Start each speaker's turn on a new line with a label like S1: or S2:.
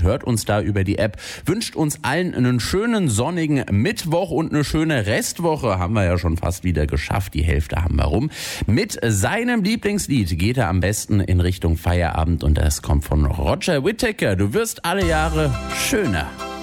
S1: hört uns da über die App. Wünscht uns allen einen schönen sonnigen Mittwoch und eine schöne Restwoche. Haben wir ja schon fast wieder geschafft. Die Hälfte haben wir rum. Mit seinem Lieblingslied geht er am besten in Richtung Feierabend und das kommt von Roger Whittaker. Du wirst alle Jahre schöner.